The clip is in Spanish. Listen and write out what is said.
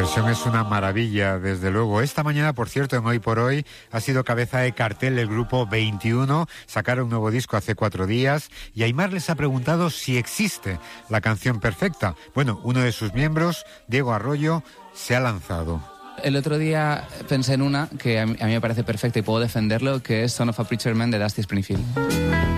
versión es una maravilla, desde luego. Esta mañana, por cierto, en Hoy por Hoy, ha sido cabeza de cartel del grupo 21. Sacaron un nuevo disco hace 4 días y Aimar les ha preguntado si existe la canción perfecta. Bueno, uno de sus miembros, Diego Arroyo, se ha lanzado. El otro día pensé en una que a mí me parece perfecta y puedo defenderlo, que es Son of a Preacher Man de Dusty Springfield.